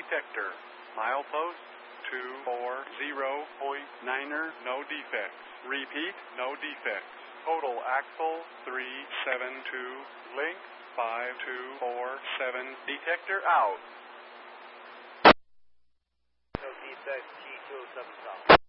detector. Milepost 240.9er, no defects. Repeat, no defects. Total axle 372, link 5247, detector out. No defects, G207 south.